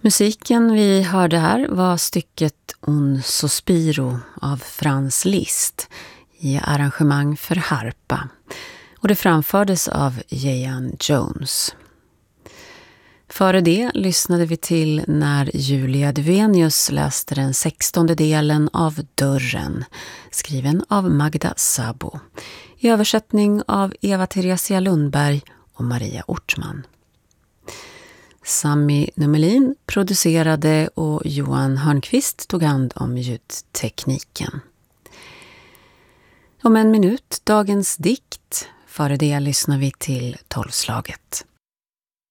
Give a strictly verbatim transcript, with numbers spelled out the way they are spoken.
Musiken vi hörde här var stycket Un sospiro av Franz Liszt i arrangemang för harpa, och det framfördes av Jan Jones. Före det lyssnade vi till när Julia Duvenius läste den sextonde delen av Dörren, skriven av Magda Sabo, i översättning av Eva-Theresia Lundberg och Maria Ortman. Sami Numelin producerade och Johan Hörnqvist tog hand om ljudtekniken. Om en minut dagens dikt. Före det lyssnar vi till tolvslaget.